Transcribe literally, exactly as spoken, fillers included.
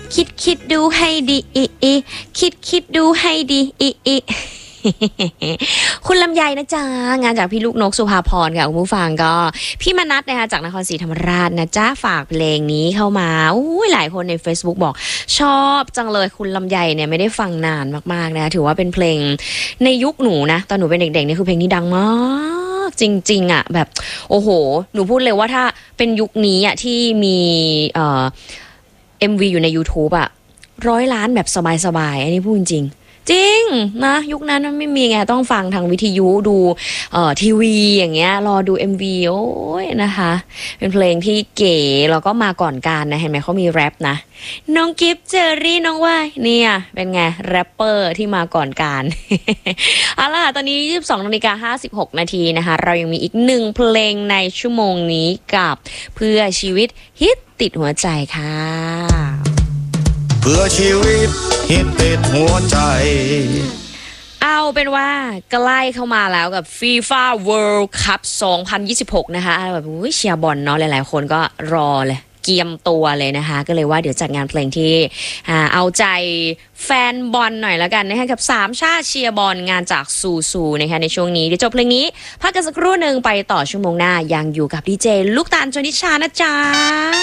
คิดคิดดูให้ดีอีอีคิดคิดดูให้ดีอีอีคุณลำไยนะจ๊ะงานจากพี่ลูกนกสุภาพรค่ะคุณผู้ฟังก็พี่มนัสนะคะจากนครศรีธรรมราชนะจ๊ะฝากเพลงนี้เข้ามาอุ้ยหลายคนใน Facebook บอกชอบจังเลยคุณลำไยเนี่ยไม่ได้ฟังนานมากๆนะถือว่าเป็นเพลงในยุคหนูนะตอนหนูเป็นเด็กๆนี่คือเพลงนี้ดังมากจริงๆอ่ะแบบโอ้โหหนูพูดเลยว่าถ้าเป็นยุคนี้อ่ะที่มีเอ่อ เอ็ม วี อยู่ใน YouTube อ่ะร้อยล้านแบบสบายๆอันนี้พูดจริงจริงนะยุคนั้นไม่มีไงต้องฟังทางวิทยุดูเอ่อทีวีอย่างเงี้ยรอดู เอ็ม วี โอ้ยนะคะเป็นเพลงที่เก๋แล้วก็มาก่อนการนะเห็นไหมเขามีแรปนะน้องกิฟเจอรี่น้องว่ายเนี่ยเป็นไงแรปเปอร์ที่มาก่อนการ เอาล่ะตอนนี้ยี่สิบสองนาฬิกาห้าสิบหกนาทีนะคะเรายังมีอีกหนึ่งเพลงในชั่วโมงนี้กับเพื่อชีวิตฮิตติดหัวใจค่ะเพื่อชีวิตฮิตติดหัวใจเอาเป็นว่าใกล้เข้ามาแล้วกับ FIFA World Cup สองพันยี่สิบหกนะคะแบบเชียร์บอลเนาะหลายๆคนก็รอเลยเกียมตัวเลยนะคะก็เลยว่าเดี๋ยวจัดงานเพลงที่เอาใจแฟนบอลหน่อยแล้วกันนะคะกับสามชาติเชียร์บอลงานจากซูซูนะคะในช่วงนี้เดี๋ยวจบเพลงนี้พักกันสักครู่หนึ่งไปต่อชั่วโมงหน้ายังอยู่กับดีเจลูกตาลชนิชานะจ๊ะ